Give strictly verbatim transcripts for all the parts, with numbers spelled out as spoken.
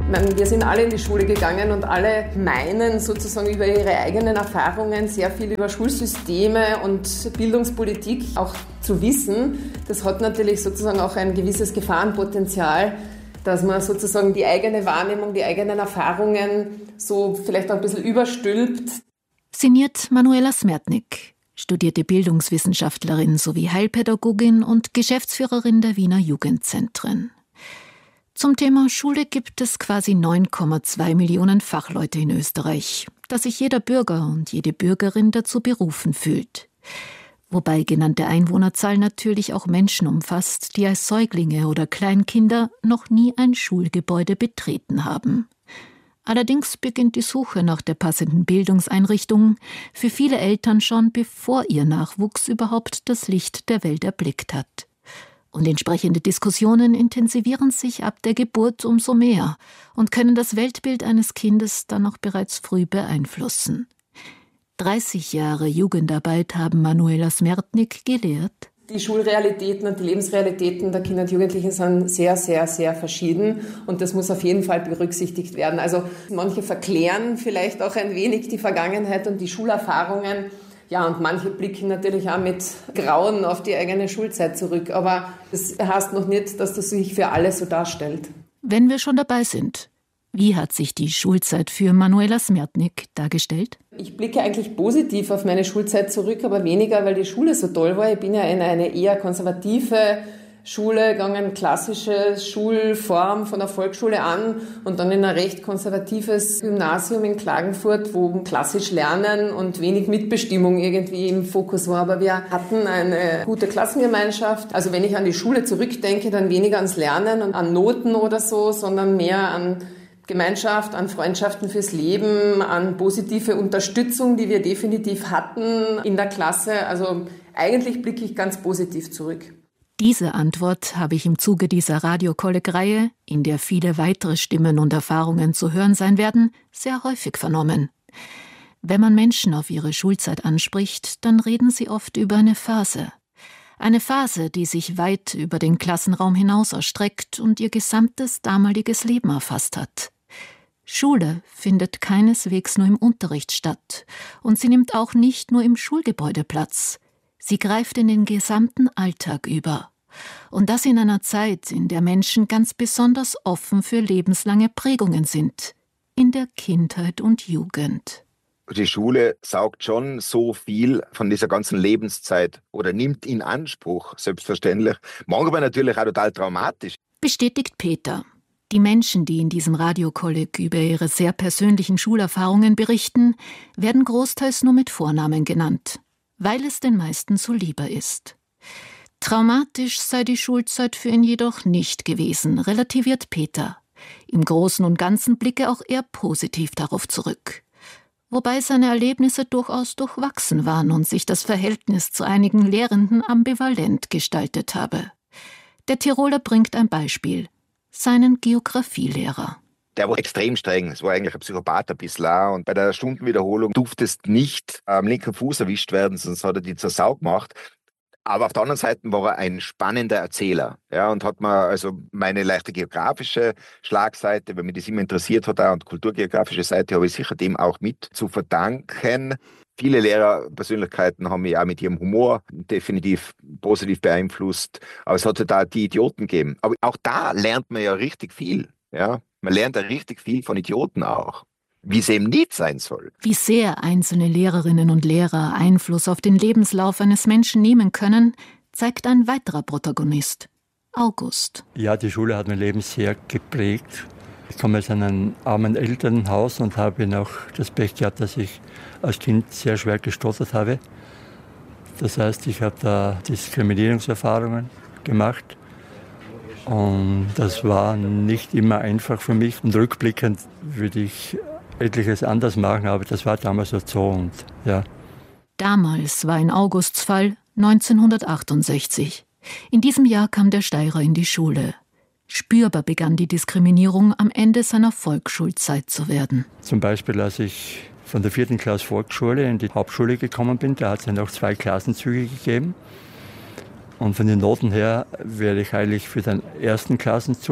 Ich meine, wir sind alle in die Schule gegangen und alle meinen sozusagen über ihre eigenen Erfahrungen sehr viel über Schulsysteme und Bildungspolitik auch zu wissen. Das hat natürlich sozusagen auch ein gewisses Gefahrenpotenzial, dass man sozusagen die eigene Wahrnehmung, die eigenen Erfahrungen so vielleicht auch ein bisschen überstülpt. Sinniert Manuela Smertnik, studierte Bildungswissenschaftlerin sowie Heilpädagogin und Geschäftsführerin der Wiener Jugendzentren. Zum Thema Schule gibt es quasi neun Komma zwei Millionen Fachleute in Österreich, dass sich jeder Bürger und jede Bürgerin dazu berufen fühlt. Wobei genannte Einwohnerzahl natürlich auch Menschen umfasst, die als Säuglinge oder Kleinkinder noch nie ein Schulgebäude betreten haben. Allerdings beginnt die Suche nach der passenden Bildungseinrichtung für viele Eltern schon, bevor ihr Nachwuchs überhaupt das Licht der Welt erblickt hat. Und entsprechende Diskussionen intensivieren sich ab der Geburt umso mehr und können das Weltbild eines Kindes dann auch bereits früh beeinflussen. dreißig Jahre Jugendarbeit haben Manuela Smertnik gelehrt. Die Schulrealitäten und die Lebensrealitäten der Kinder und Jugendlichen sind sehr, sehr, sehr verschieden und das muss auf jeden Fall berücksichtigt werden. Also manche verklären vielleicht auch ein wenig die Vergangenheit und die Schulerfahrungen. Ja, und manche blicken natürlich auch mit Grauen auf die eigene Schulzeit zurück. Aber das heißt noch nicht, dass das sich für alle so darstellt. Wenn wir schon dabei sind, wie hat sich die Schulzeit für Manuela Smertnik dargestellt? Ich blicke eigentlich positiv auf meine Schulzeit zurück, aber weniger, weil die Schule so toll war. Ich bin ja in eine eher konservative Schule gegangen, klassische Schulform von der Volksschule an und dann in ein recht konservatives Gymnasium in Klagenfurt, wo klassisch Lernen und wenig Mitbestimmung irgendwie im Fokus war. Aber wir hatten eine gute Klassengemeinschaft. Also wenn ich an die Schule zurückdenke, dann weniger ans Lernen und an Noten oder so, sondern mehr an Gemeinschaft, an Freundschaften fürs Leben, an positive Unterstützung, die wir definitiv hatten in der Klasse. Also eigentlich blicke ich ganz positiv zurück. Diese Antwort habe ich im Zuge dieser Radio-Kolleg-Reihe, in der viele weitere Stimmen und Erfahrungen zu hören sein werden, sehr häufig vernommen. Wenn man Menschen auf ihre Schulzeit anspricht, dann reden sie oft über eine Phase. Eine Phase, die sich weit über den Klassenraum hinaus erstreckt und ihr gesamtes damaliges Leben erfasst hat. Schule findet keineswegs nur im Unterricht statt und sie nimmt auch nicht nur im Schulgebäude Platz. Sie greift in den gesamten Alltag über. Und das in einer Zeit, in der Menschen ganz besonders offen für lebenslange Prägungen sind. In der Kindheit und Jugend. Die Schule saugt schon so viel von dieser ganzen Lebenszeit oder nimmt in Anspruch, selbstverständlich. Manchmal natürlich auch total traumatisch. Bestätigt Peter. Die Menschen, die in diesem Radiokolleg über ihre sehr persönlichen Schulerfahrungen berichten, werden großteils nur mit Vornamen genannt, weil es den meisten so lieber ist. Traumatisch sei die Schulzeit für ihn jedoch nicht gewesen, relativiert Peter. Im Großen und Ganzen blicke auch er positiv darauf zurück. Wobei seine Erlebnisse durchaus durchwachsen waren und sich das Verhältnis zu einigen Lehrenden ambivalent gestaltet habe. Der Tiroler bringt ein Beispiel: seinen Geographielehrer. Der war extrem streng. Es war eigentlich ein Psychopath ein bisschen auch. Und bei der Stundenwiederholung durftest nicht am linken Fuß erwischt werden, sonst hat er die zur Sau gemacht. Aber auf der anderen Seite war er ein spannender Erzähler. Ja, und hat mir also meine leichte geografische Schlagseite, weil mich das immer interessiert hat, auch, und kulturgeografische Seite habe ich sicher dem auch mit zu verdanken. Viele Lehrerpersönlichkeiten haben mich auch mit ihrem Humor definitiv positiv beeinflusst. Aber es hat halt auch die Idioten gegeben. Aber auch da lernt man ja richtig viel. Ja? Man lernt ja richtig viel von Idioten auch. Wie es eben nicht sein soll. Wie sehr einzelne Lehrerinnen und Lehrer Einfluss auf den Lebenslauf eines Menschen nehmen können, zeigt ein weiterer Protagonist, August. Ja, die Schule hat mein Leben sehr geprägt. Ich komme aus einem armen Elternhaus und habe noch das Pech gehabt, dass ich als Kind sehr schwer gestottert habe. Das heißt, ich habe da Diskriminierungserfahrungen gemacht. Und das war nicht immer einfach für mich. Und rückblickend würde ich etliches anders machen, aber das war damals so. Und, ja. Damals war in Augusts Fall neunzehnhundertachtundsechzig. In diesem Jahr kam der Steirer in die Schule. Spürbar begann die Diskriminierung am Ende seiner Volksschulzeit zu werden. Zum Beispiel, als ich von der vierten Klasse Volksschule in die Hauptschule gekommen bin, da hat es ja noch zwei Klassenzüge gegeben. Und von den Noten her wäre ich eigentlich für den ersten Klassenzug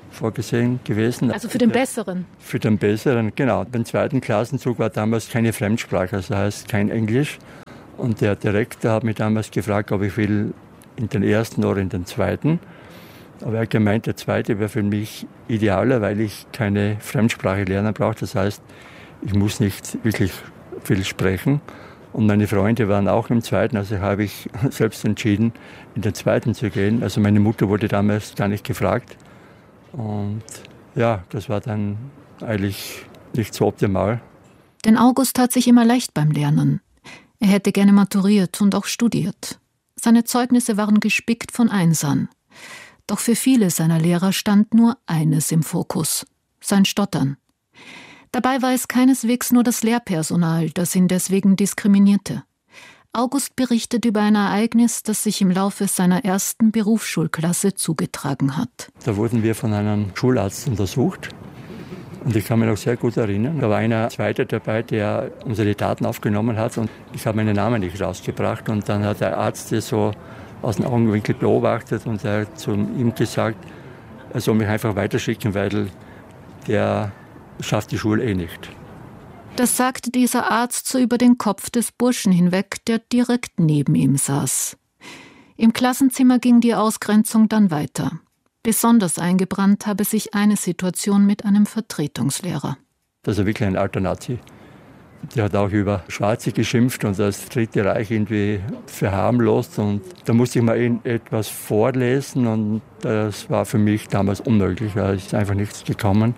vorgesehen gewesen. Also für den Besseren? Für den Besseren, genau. Beim zweiten Klassenzug war damals keine Fremdsprache, also heißt kein Englisch. Und der Direktor hat mich damals gefragt, ob ich will in den ersten oder in den zweiten. Aber er hat gemeint, der zweite wäre für mich idealer, weil ich keine Fremdsprache lernen brauche. Das heißt, ich muss nicht wirklich viel sprechen. Und meine Freunde waren auch im zweiten, also habe ich selbst entschieden, in den zweiten zu gehen. Also meine Mutter wurde damals gar nicht gefragt. Und ja, das war dann eigentlich nicht so optimal. Denn August tat sich immer leicht beim Lernen. Er hätte gerne maturiert und auch studiert. Seine Zeugnisse waren gespickt von Einsern. Doch für viele seiner Lehrer stand nur eines im Fokus: sein Stottern. Dabei war es keineswegs nur das Lehrpersonal, das ihn deswegen diskriminierte. August berichtet über ein Ereignis, das sich im Laufe seiner ersten Berufsschulklasse zugetragen hat. Da wurden wir von einem Schularzt untersucht. Und ich kann mich noch sehr gut erinnern. Da war einer Zweiter dabei, der unsere Daten aufgenommen hat. Und ich habe meinen Namen nicht rausgebracht. Und dann hat der Arzt das so aus dem Augenwinkel beobachtet und er hat zu ihm gesagt, er soll mich einfach weiterschicken, weil der schafft die Schule eh nicht. Das sagte dieser Arzt so über den Kopf des Burschen hinweg, der direkt neben ihm saß. Im Klassenzimmer ging die Ausgrenzung dann weiter. Besonders eingebrannt habe sich eine Situation mit einem Vertretungslehrer. Das ist wirklich ein alter Nazi. Der hat auch über Schwarze geschimpft und das Dritte Reich irgendwie verharmlost. Und da musste ich mal etwas vorlesen und das war für mich damals unmöglich. Da ist einfach nichts gekommen.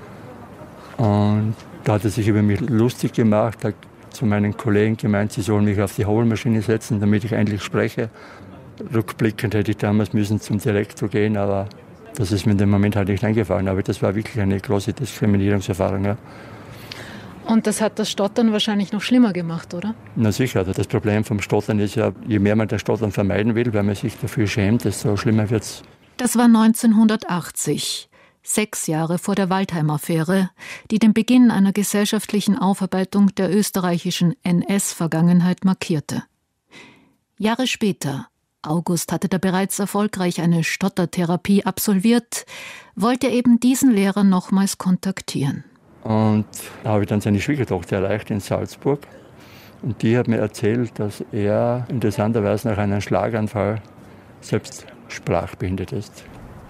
Und da hat er sich über mich lustig gemacht, hat zu meinen Kollegen gemeint, sie sollen mich auf die Hobelmaschine setzen, damit ich endlich spreche. Rückblickend hätte ich damals müssen zum Direktor gehen, aber das ist mir in dem Moment halt nicht eingefallen. Aber das war wirklich eine große Diskriminierungserfahrung. Ja. Und das hat das Stottern wahrscheinlich noch schlimmer gemacht, oder? Na sicher. Das Problem vom Stottern ist ja, je mehr man das Stottern vermeiden will, weil man sich dafür schämt, desto schlimmer wird es. Das war neunzehnhundertachtzig, sechs Jahre vor der Waldheim-Affäre, die den Beginn einer gesellschaftlichen Aufarbeitung der österreichischen N S-Vergangenheit markierte. Jahre später, August hatte da bereits erfolgreich eine Stottertherapie absolviert, wollte er eben diesen Lehrer nochmals kontaktieren. Und da habe ich dann seine Schwiegertochter erreicht in Salzburg. Und die hat mir erzählt, dass er interessanterweise nach einem Schlaganfall selbst sprachbehindert ist.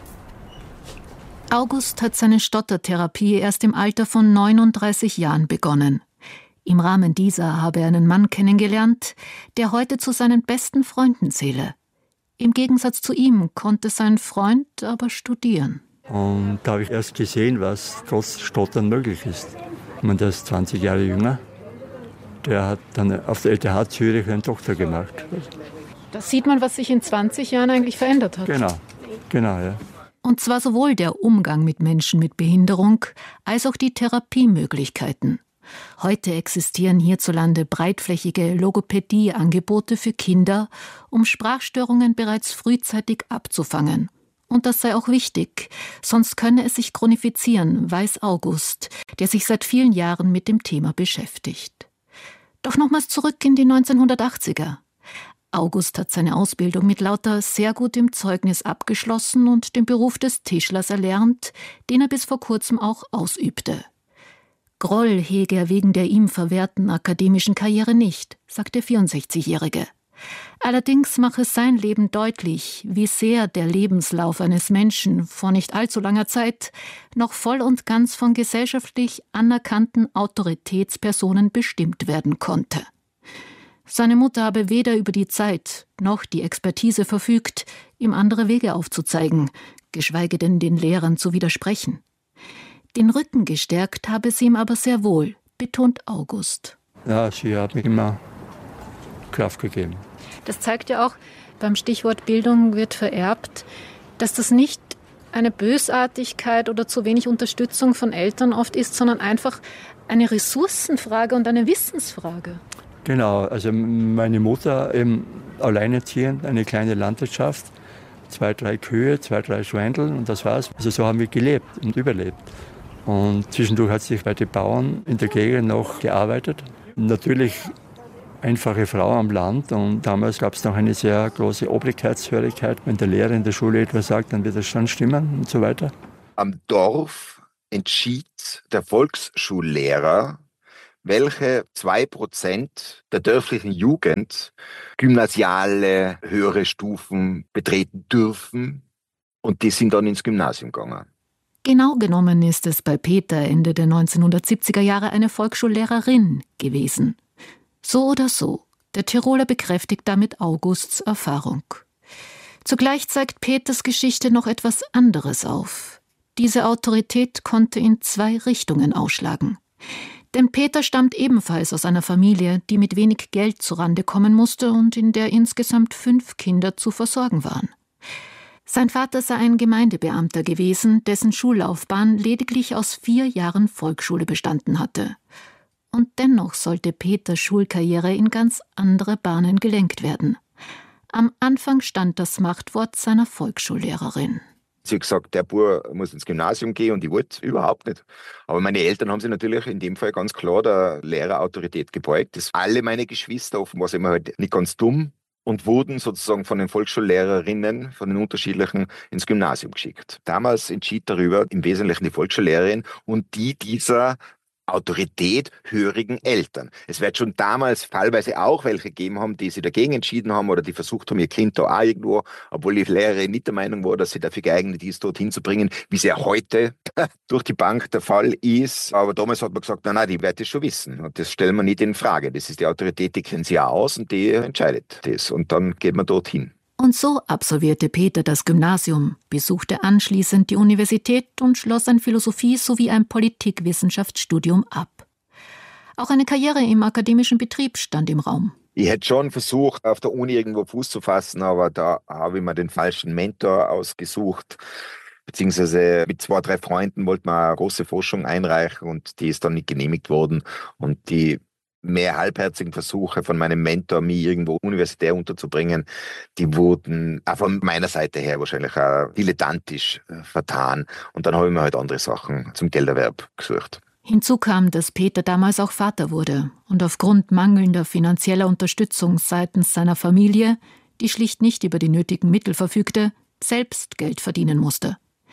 August hat seine Stottertherapie erst im Alter von neununddreißig Jahren begonnen. Im Rahmen dieser habe er einen Mann kennengelernt, der heute zu seinen besten Freunden zähle. Im Gegensatz zu ihm konnte sein Freund aber studieren. Und da habe ich erst gesehen, was trotz Stottern möglich ist. Und der ist zwanzig Jahre jünger. Der hat dann auf der L T H Zürich einen Doktor gemacht. Da sieht man, was sich in zwanzig Jahren eigentlich verändert hat. Genau, genau, ja. Und zwar sowohl der Umgang mit Menschen mit Behinderung als auch die Therapiemöglichkeiten. Heute existieren hierzulande breitflächige Logopädie-Angebote für Kinder, um Sprachstörungen bereits frühzeitig abzufangen. Und das sei auch wichtig, sonst könne es sich chronifizieren, weiß August, der sich seit vielen Jahren mit dem Thema beschäftigt. Doch nochmals zurück in die neunzehnhundertachtziger. August hat seine Ausbildung mit lauter sehr gut im Zeugnis abgeschlossen und den Beruf des Tischlers erlernt, den er bis vor kurzem auch ausübte. Groll hege er wegen der ihm verwehrten akademischen Karriere nicht, sagt der vierundsechzigjährige. Allerdings mache sein Leben deutlich, wie sehr der Lebenslauf eines Menschen vor nicht allzu langer Zeit noch voll und ganz von gesellschaftlich anerkannten Autoritätspersonen bestimmt werden konnte. Seine Mutter habe weder über die Zeit noch die Expertise verfügt, ihm andere Wege aufzuzeigen, geschweige denn den Lehrern zu widersprechen. Den Rücken gestärkt habe sie ihm aber sehr wohl, betont August. Ja, sie hat mir immer Kraft gegeben. Das zeigt ja auch, beim Stichwort Bildung wird vererbt, dass das nicht eine Bösartigkeit oder zu wenig Unterstützung von Eltern oft ist, sondern einfach eine Ressourcenfrage und eine Wissensfrage. Genau, also meine Mutter eben alleinerziehend, eine kleine Landwirtschaft, zwei, drei Kühe, zwei, drei Schweindeln und das war's. Also so haben wir gelebt und überlebt. Und zwischendurch hat sich bei den Bauern in der Gegend noch gearbeitet. Natürlich einfache Frau am Land und damals gab es noch eine sehr große Obrigkeitshörigkeit. Wenn der Lehrer in der Schule etwas sagt, dann wird das schon stimmen und so weiter. Am Dorf entschied der Volksschullehrer, welche zwei Prozent der dörflichen Jugend gymnasiale höhere Stufen betreten dürfen. Und die sind dann ins Gymnasium gegangen. Genau genommen ist es bei Peter Ende der neunzehnhundertsiebziger Jahre eine Volksschullehrerin gewesen. So oder so, der Tiroler bekräftigt damit Augusts Erfahrung. Zugleich zeigt Peters Geschichte noch etwas anderes auf. Diese Autorität konnte in zwei Richtungen ausschlagen. Denn Peter stammt ebenfalls aus einer Familie, die mit wenig Geld zurande kommen musste und in der insgesamt fünf Kinder zu versorgen waren. Sein Vater sei ein Gemeindebeamter gewesen, dessen Schullaufbahn lediglich aus vier Jahren Volksschule bestanden hatte. Und dennoch sollte Peters Schulkarriere in ganz andere Bahnen gelenkt werden. Am Anfang stand das Machtwort seiner Volksschullehrerin. Sie hat gesagt, der Bub muss ins Gymnasium gehen und ich wollte überhaupt nicht. Aber meine Eltern haben sich natürlich in dem Fall ganz klar der Lehrerautorität gebeugt. Das alle meine Geschwister, offenbar sind wir halt nicht ganz dumm, und wurden sozusagen von den Volksschullehrerinnen, von den unterschiedlichen, ins Gymnasium geschickt. Damals entschied darüber im Wesentlichen die Volksschullehrerin und die dieser Autorität hörigen Eltern. Es wird schon damals fallweise auch welche gegeben haben, die sich dagegen entschieden haben oder die versucht haben, ihr Kind da auch irgendwo, obwohl die Lehrerin nicht der Meinung war, dass sie dafür geeignet ist, dorthin zu bringen, wie es ja heute durch die Bank der Fall ist. Aber damals hat man gesagt, nein, nein, die wird das schon wissen. Und das stellen wir nicht in Frage. Das ist die Autorität, die kennt sie ja aus und die entscheidet das. Und dann geht man dorthin. Und so absolvierte Peter das Gymnasium, besuchte anschließend die Universität und schloss ein Philosophie- sowie ein Politikwissenschaftsstudium ab. Auch eine Karriere im akademischen Betrieb stand im Raum. Ich hätte schon versucht, auf der Uni irgendwo Fuß zu fassen, aber da habe ich mir den falschen Mentor ausgesucht. Beziehungsweise mit zwei, drei Freunden wollten wir eine große Forschung einreichen und die ist dann nicht genehmigt worden. Und die mehr halbherzigen Versuche von meinem Mentor, mich irgendwo universitär unterzubringen, die wurden auch von meiner Seite her wahrscheinlich auch dilettantisch vertan. Und dann habe ich mir halt andere Sachen zum Gelderwerb gesucht. Hinzu kam, dass Peter damals auch Vater wurde und aufgrund mangelnder finanzieller Unterstützung seitens seiner Familie, die schlicht nicht über die nötigen Mittel verfügte, selbst Geld verdienen musste.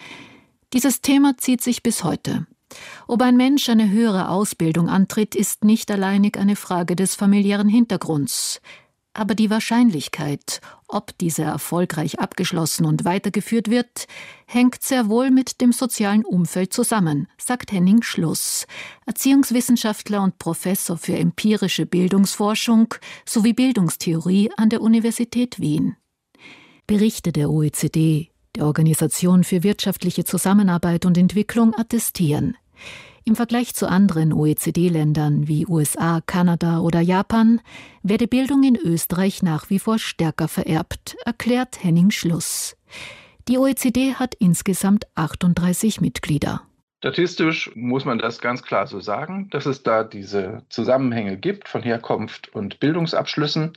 Dieses Thema zieht sich bis heute. Ob ein Mensch eine höhere Ausbildung antritt, ist nicht alleinig eine Frage des familiären Hintergrunds. Aber die Wahrscheinlichkeit, ob diese erfolgreich abgeschlossen und weitergeführt wird, hängt sehr wohl mit dem sozialen Umfeld zusammen, sagt Henning Schluss, Erziehungswissenschaftler und Professor für empirische Bildungsforschung sowie Bildungstheorie an der Universität Wien. Berichte der O E C D, der Organisation für wirtschaftliche Zusammenarbeit und Entwicklung, attestieren: Im Vergleich zu anderen O E C D-Ländern wie U S A, Kanada oder Japan werde Bildung in Österreich nach wie vor stärker vererbt, erklärt Henning Schluss. Die O E C D hat insgesamt achtunddreißig Mitglieder. Statistisch muss man das ganz klar so sagen, dass es da diese Zusammenhänge gibt von Herkunft und Bildungsabschlüssen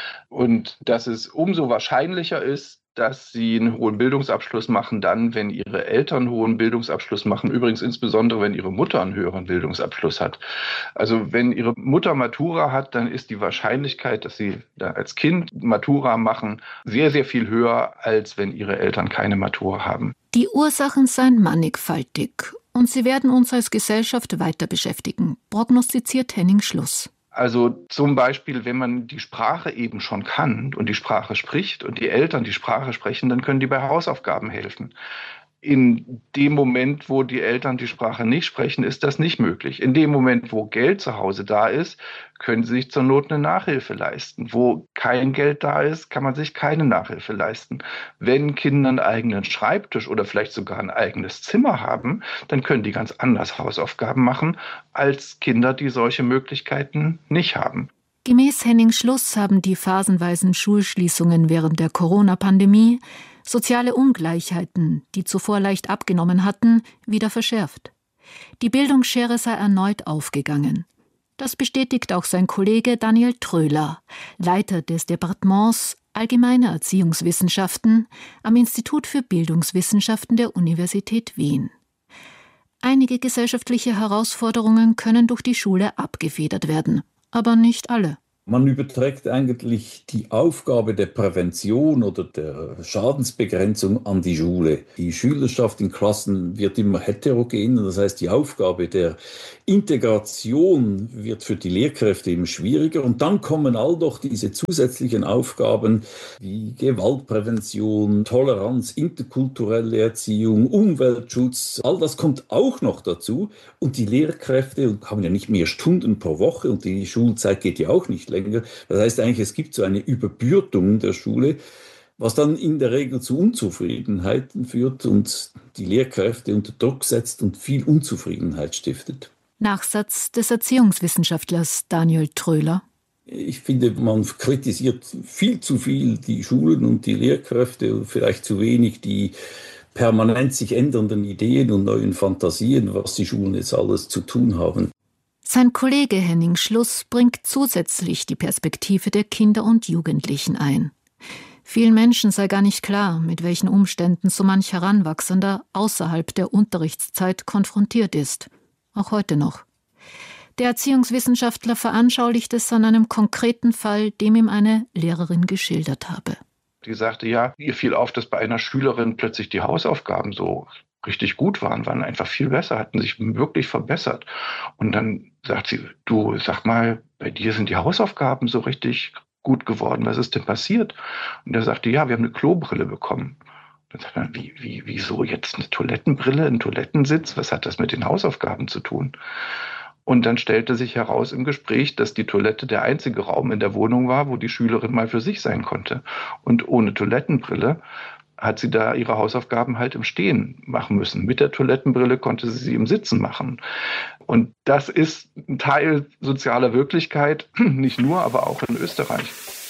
und dass es umso wahrscheinlicher ist, dass sie einen hohen Bildungsabschluss machen, dann, wenn ihre Eltern einen hohen Bildungsabschluss machen. Übrigens insbesondere, wenn ihre Mutter einen höheren Bildungsabschluss hat. Also wenn ihre Mutter Matura hat, dann ist die Wahrscheinlichkeit, dass sie da als Kind Matura machen, sehr, sehr viel höher, als wenn ihre Eltern keine Matura haben. Die Ursachen seien mannigfaltig und sie werden uns als Gesellschaft weiter beschäftigen, prognostiziert Henning Schluss. Also zum Beispiel, wenn man die Sprache eben schon kann und die Sprache spricht und die Eltern die Sprache sprechen, dann können die bei Hausaufgaben helfen. In dem Moment, wo die Eltern die Sprache nicht sprechen, ist das nicht möglich. In dem Moment, wo Geld zu Hause da ist, können sie sich zur Not eine Nachhilfe leisten. Wo kein Geld da ist, kann man sich keine Nachhilfe leisten. Wenn Kinder einen eigenen Schreibtisch oder vielleicht sogar ein eigenes Zimmer haben, dann können die ganz anders Hausaufgaben machen als Kinder, die solche Möglichkeiten nicht haben. Gemäß Henning Schluss haben die phasenweisen Schulschließungen während der Corona-Pandemie soziale Ungleichheiten, die zuvor leicht abgenommen hatten, wieder verschärft. Die Bildungsschere sei erneut aufgegangen. Das bestätigt auch sein Kollege Daniel Tröhler, Leiter des Departements Allgemeine Erziehungswissenschaften am Institut für Bildungswissenschaften der Universität Wien. Einige gesellschaftliche Herausforderungen können durch die Schule abgefedert werden, aber nicht alle. Man überträgt eigentlich die Aufgabe der Prävention oder der Schadensbegrenzung an die Schule. Die Schülerschaft in Klassen wird immer heterogener, das heißt, die Aufgabe der Integration wird für die Lehrkräfte immer schwieriger. Und dann kommen all doch diese zusätzlichen Aufgaben wie Gewaltprävention, Toleranz, interkulturelle Erziehung, Umweltschutz. All das kommt auch noch dazu. Und die Lehrkräfte haben ja nicht mehr Stunden pro Woche und die Schulzeit geht ja auch nicht länger. Das heißt eigentlich, es gibt so eine Überbürdung der Schule, was dann in der Regel zu Unzufriedenheiten führt und die Lehrkräfte unter Druck setzt und viel Unzufriedenheit stiftet. Nachsatz des Erziehungswissenschaftlers Daniel Tröler. Ich finde, man kritisiert viel zu viel die Schulen und die Lehrkräfte und vielleicht zu wenig die permanent sich ändernden Ideen und neuen Fantasien, was die Schulen jetzt alles zu tun haben. Sein Kollege Henning Schluss bringt zusätzlich die Perspektive der Kinder und Jugendlichen ein. Vielen Menschen sei gar nicht klar, mit welchen Umständen so manch Heranwachsender außerhalb der Unterrichtszeit konfrontiert ist. Auch heute noch. Der Erziehungswissenschaftler veranschaulicht es an einem konkreten Fall, dem ihm eine Lehrerin geschildert habe. Die sagte, ja, ihr fiel auf, dass bei einer Schülerin plötzlich die Hausaufgaben so richtig gut waren, waren einfach viel besser, hatten sich wirklich verbessert. Und dann sagt sie, du, sag mal, bei dir sind die Hausaufgaben so richtig gut geworden. Was ist denn passiert? Und er sagte, ja, wir haben eine Klobrille bekommen. Dann sagt man, wie, wie, wieso jetzt eine Toilettenbrille, ein Toilettensitz? Was hat das mit den Hausaufgaben zu tun? Und dann stellte sich heraus im Gespräch, dass die Toilette der einzige Raum in der Wohnung war, wo die Schülerin mal für sich sein konnte. Und ohne Toilettenbrille hat sie da ihre Hausaufgaben halt im Stehen machen müssen. Mit der Toilettenbrille konnte sie sie im Sitzen machen. Und das ist ein Teil sozialer Wirklichkeit, nicht nur, aber auch in Österreich.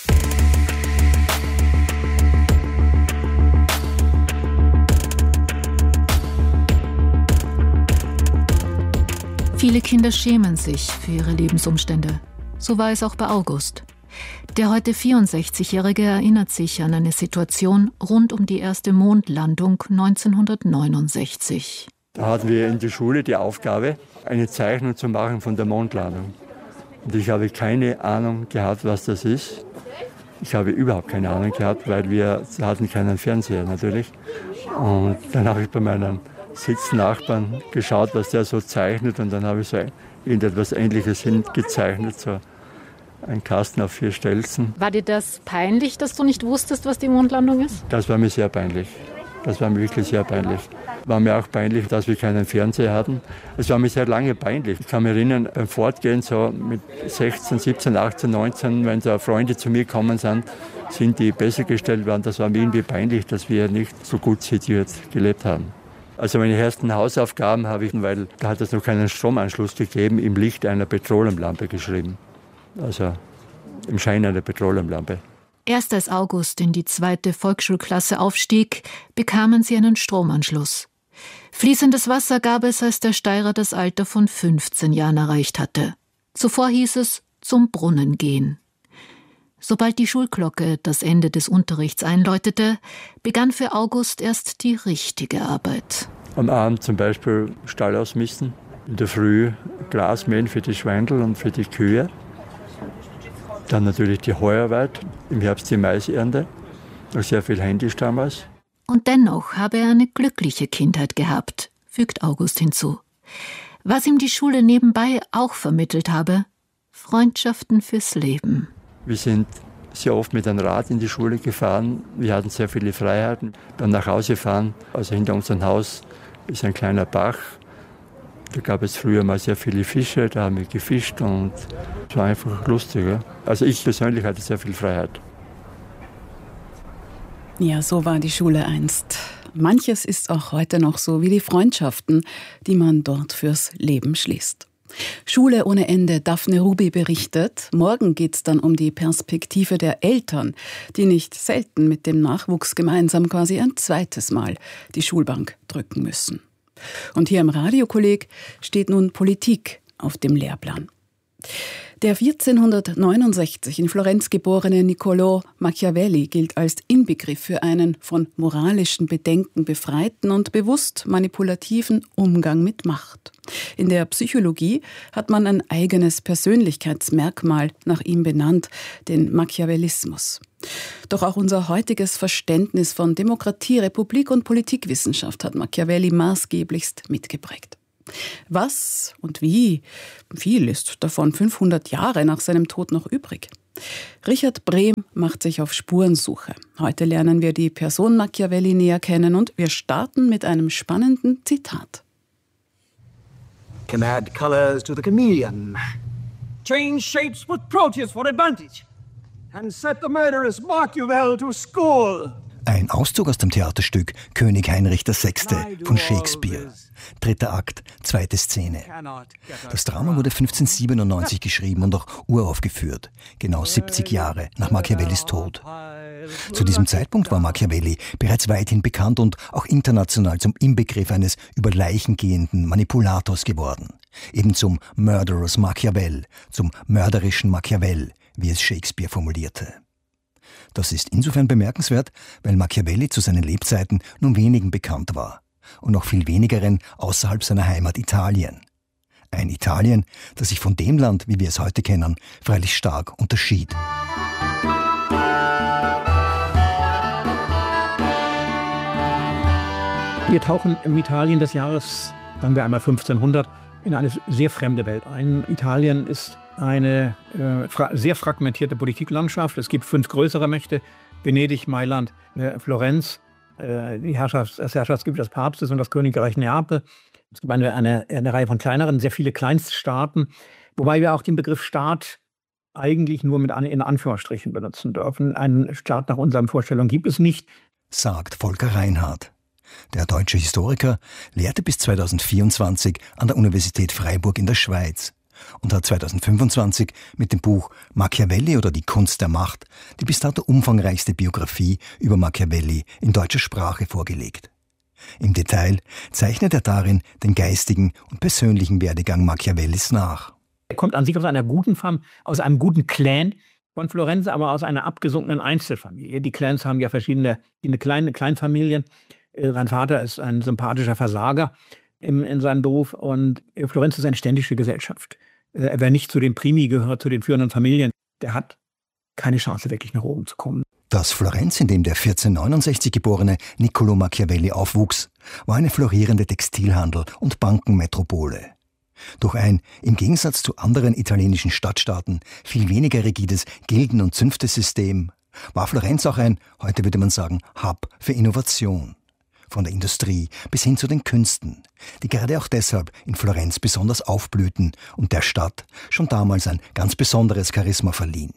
Viele Kinder schämen sich für ihre Lebensumstände. So war es auch bei August. Der heute vierundsechzigjährige erinnert sich an eine Situation rund um die erste Mondlandung neunzehnhundertneunundsechzig. Da hatten wir in der Schule die Aufgabe, eine Zeichnung zu machen von der Mondlandung. Und ich habe keine Ahnung gehabt, was das ist. Ich habe überhaupt keine Ahnung gehabt, weil wir hatten keinen Fernseher natürlich. Und dann habe ich bei meinem Sitznachbarn geschaut, was der so zeichnet. Und dann habe ich so irgendetwas Ähnliches hingezeichnet, so ein Kasten auf vier Stelzen. War dir das peinlich, dass du nicht wusstest, was die Mondlandung ist? Das war mir sehr peinlich. Das war mir wirklich sehr peinlich. War mir auch peinlich, dass wir keinen Fernseher hatten. Es war mir sehr lange peinlich. Ich kann mich erinnern, beim Fortgehen so mit sechzehn, siebzehn, achtzehn, neunzehn, wenn so Freunde zu mir gekommen sind, sind die besser gestellt waren. Das war mir irgendwie peinlich, dass wir nicht so gut situiert gelebt haben. Also meine ersten Hausaufgaben habe ich, weil da hat es noch keinen Stromanschluss gegeben, im Licht einer Petroleumlampe geschrieben. Also im Schein einer Petroleumlampe. Erst als August in die zweite Volksschulklasse aufstieg, bekamen sie einen Stromanschluss. Fließendes Wasser gab es, als der Steirer das Alter von fünfzehn Jahren erreicht hatte. Zuvor hieß es, zum Brunnen gehen. Sobald die Schulglocke das Ende des Unterrichts einläutete, begann für August erst die richtige Arbeit. Am Abend zum Beispiel Stall ausmisten, in der Früh Gras mähen für die Schweindel und für die Kühe. Dann natürlich die Heuarbeit, im Herbst die Maisernte, noch sehr viel händisch damals. Und dennoch habe er eine glückliche Kindheit gehabt, fügt August hinzu. Was ihm die Schule nebenbei auch vermittelt habe, Freundschaften fürs Leben. Wir sind sehr oft mit einem Rad in die Schule gefahren. Wir hatten sehr viele Freiheiten. Beim Nachhausefahren, also hinter unserem Haus, ist ein kleiner Bach. Da gab es früher mal sehr viele Fische, da haben wir gefischt und es war einfach lustig. Ja? Also ich persönlich hatte sehr viel Freiheit. Ja, so war die Schule einst. Manches ist auch heute noch so wie die Freundschaften, die man dort fürs Leben schließt. Schule ohne Ende, Daphne Ruby berichtet. Morgen geht es dann um die Perspektive der Eltern, die nicht selten mit dem Nachwuchs gemeinsam quasi ein zweites Mal die Schulbank drücken müssen. Und hier im Radiokolleg steht nun Politik auf dem Lehrplan. Der vierzehnhundertneunundsechzig in Florenz geborene Niccolò Machiavelli gilt als Inbegriff für einen von moralischen Bedenken befreiten und bewusst manipulativen Umgang mit Macht. In der Psychologie hat man ein eigenes Persönlichkeitsmerkmal nach ihm benannt, den Machiavellismus. Doch auch unser heutiges Verständnis von Demokratie, Republik und Politikwissenschaft hat Machiavelli maßgeblichst mitgeprägt. Was und wie? Viel ist davon fünfhundert Jahre nach seinem Tod noch übrig. Richard Brehm macht sich auf Spurensuche. Heute lernen wir die Person Machiavelli näher kennen und wir starten mit einem spannenden Zitat. Can add colors to the chameleon. Change shapes with Proteus for advantage. And set the murderous Machiavel to school. Ein Auszug aus dem Theaterstück König Heinrich der Sechste von Shakespeare. Dritter Akt, zweite Szene. Das Drama wurde fünfzehnhundertsiebenundneunzig geschrieben und auch uraufgeführt, genau siebzig Jahre nach Machiavellis Tod. Zu diesem Zeitpunkt war Machiavelli bereits weithin bekannt und auch international zum Inbegriff eines über Leichen gehenden Manipulators geworden. Eben zum Murderous Machiavel, zum mörderischen Machiavel, wie es Shakespeare formulierte. Das ist insofern bemerkenswert, weil Machiavelli zu seinen Lebzeiten nur wenigen bekannt war und noch viel wenigeren außerhalb seiner Heimat Italien. Ein Italien, das sich von dem Land, wie wir es heute kennen, freilich stark unterschied. Wir tauchen im Italien des Jahres, sagen wir einmal fünfzehnhundert, in eine sehr fremde Welt ein. Italien ist eine äh, fra- sehr fragmentierte Politiklandschaft. Es gibt fünf größere Mächte: Venedig, Mailand, äh, Florenz, äh, die Herrschaft, das Herrschaftsgebiet des Papstes und das Königreich Neapel. Es gibt eine, eine, eine Reihe von kleineren, sehr viele Kleinststaaten, wobei wir auch den Begriff Staat eigentlich nur mit an, in Anführungsstrichen benutzen dürfen. Einen Staat nach unseren Vorstellungen gibt es nicht, sagt Volker Reinhardt. Der deutsche Historiker lehrte bis zweitausendvierundzwanzig an der Universität Freiburg in der Schweiz und hat zweitausendfünfundzwanzig mit dem Buch Machiavelli oder die Kunst der Macht die bis dato umfangreichste Biografie über Machiavelli in deutscher Sprache vorgelegt. Im Detail zeichnet er darin den geistigen und persönlichen Werdegang Machiavellis nach. Er kommt an sich aus einer guten Fam- aus einem guten Clan von Florenz, aber aus einer abgesunkenen Einzelfamilie. Die Clans haben ja verschiedene, eine kleine Kleinfamilien. Sein Vater ist ein sympathischer Versager im, in seinem Beruf und Florenz ist eine ständische Gesellschaft. Wer nicht zu den Primi gehört, zu den führenden Familien, der hat keine Chance, wirklich nach oben zu kommen. Das Florenz, in dem der vierzehnhundertneunundsechzig geborene Niccolò Machiavelli aufwuchs, war eine florierende Textilhandel- und Bankenmetropole. Durch ein, im Gegensatz zu anderen italienischen Stadtstaaten, viel weniger rigides Gilden- und Zünftesystem, war Florenz auch ein, heute würde man sagen, Hub für Innovation. Von der Industrie bis hin zu den Künsten, die gerade auch deshalb in Florenz besonders aufblühten und der Stadt schon damals ein ganz besonderes Charisma verliehen.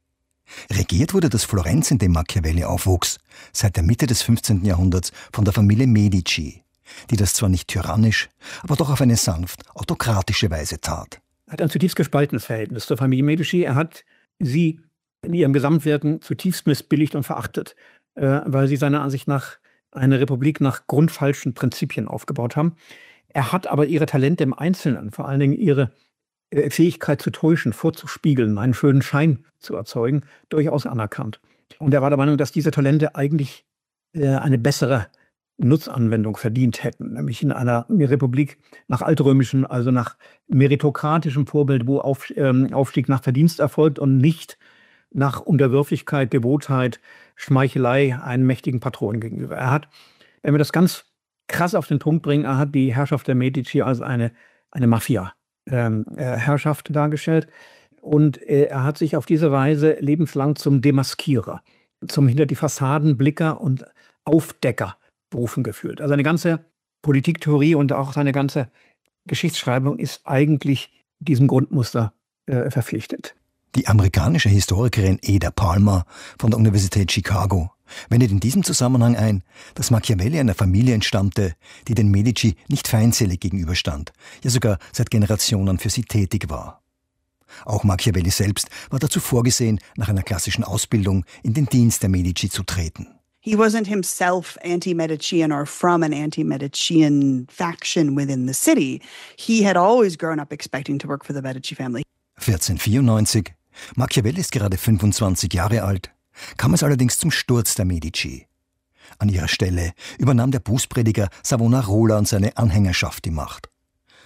Regiert wurde das Florenz, in dem Machiavelli aufwuchs, seit der Mitte des fünfzehnten Jahrhunderts von der Familie Medici, die das zwar nicht tyrannisch, aber doch auf eine sanft autokratische Weise tat. Er hat ein zutiefst gespaltenes Verhältnis zur Familie Medici. Er hat sie in ihrem Gesamtwirken zutiefst missbilligt und verachtet, äh, weil sie seiner Ansicht nach eine Republik nach grundfalschen Prinzipien aufgebaut haben. Er hat aber ihre Talente im Einzelnen, vor allen Dingen ihre äh, Fähigkeit zu täuschen, vorzuspiegeln, einen schönen Schein zu erzeugen, durchaus anerkannt. Und er war der Meinung, dass diese Talente eigentlich äh, eine bessere Nutzanwendung verdient hätten, nämlich in einer Republik nach altrömischem, also nach meritokratischem Vorbild, wo auf, ähm, Aufstieg nach Verdienst erfolgt und nicht nach Unterwürfigkeit, Devotheit, Schmeichelei einem mächtigen Patron gegenüber. Er hat, wenn wir das ganz krass auf den Punkt bringen, er hat die Herrschaft der Medici als eine, eine Mafia-Herrschaft ähm, dargestellt. Und äh, er hat sich auf diese Weise lebenslang zum Demaskierer, zum hinter die Fassadenblicker und Aufdecker berufen gefühlt. Also eine ganze Politiktheorie und auch seine ganze Geschichtsschreibung ist eigentlich diesem Grundmuster äh, verpflichtet. Die amerikanische Historikerin Ada Palmer von der Universität Chicago wendet in diesem Zusammenhang ein, dass Machiavelli einer Familie entstammte, die den Medici nicht feindselig gegenüberstand, ja sogar seit Generationen für sie tätig war. Auch Machiavelli selbst war dazu vorgesehen, nach einer klassischen Ausbildung in den Dienst der Medici zu treten. He wasn't himself anti-Medician or from an anti-Medician faction within the city. He had always grown up expecting to work for the Medici family. vierzehnhundertvierundneunzig. Machiavelli ist gerade fünfundzwanzig Jahre alt, kam es allerdings zum Sturz der Medici. An ihrer Stelle übernahm der Bußprediger Savonarola und seine Anhängerschaft die Macht.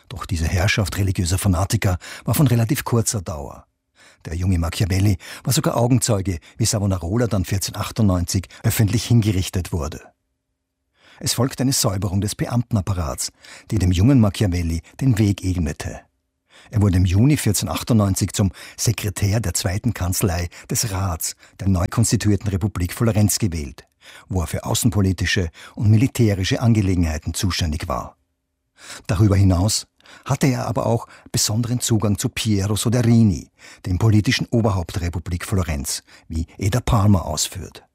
Doch diese Herrschaft religiöser Fanatiker war von relativ kurzer Dauer. Der junge Machiavelli war sogar Augenzeuge, wie Savonarola dann vierzehnhundertachtundneunzig öffentlich hingerichtet wurde. Es folgte eine Säuberung des Beamtenapparats, die dem jungen Machiavelli den Weg ebnete. Er wurde im Juni vierzehnhundertachtundneunzig zum Sekretär der zweiten Kanzlei des Rats der neu konstituierten Republik Florenz gewählt, wo er für außenpolitische und militärische Angelegenheiten zuständig war. Darüber hinaus hatte er aber auch besonderen Zugang zu Piero Soderini, dem politischen Oberhaupt der Republik Florenz, wie Eda Palmer ausführt.